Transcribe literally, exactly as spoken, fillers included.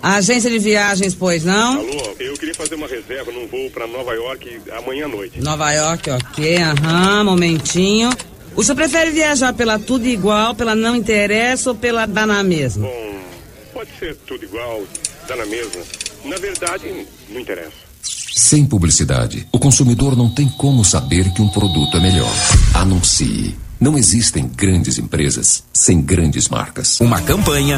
Agência de viagens, pois não? Alô, eu queria fazer uma reserva num voo para Nova York amanhã à noite. Nova York, ok, aham, momentinho. O senhor prefere viajar pela Tudo Igual, pela Não Interessa ou pela Dá na Mesma? Bom, pode ser tudo igual, dá na mesma. Na verdade, não interessa. Sem publicidade, o consumidor não tem como saber que um produto é melhor. Anuncie. Não existem grandes empresas sem grandes marcas. Uma campanha